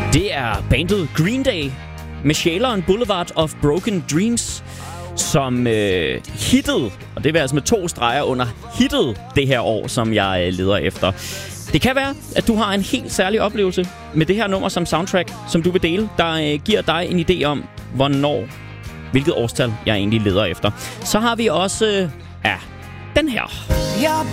Det er bandet Green Day med Shaler Boulevard of Broken Dreams, som hittede, og det vil altså med 2 streger under hittede det her år, som jeg leder efter. Det kan være, at du har en helt særlig oplevelse med det her nummer som soundtrack, som du vil dele, der giver dig en idé om, hvilket årstal jeg egentlig leder efter. Så har vi også, den her.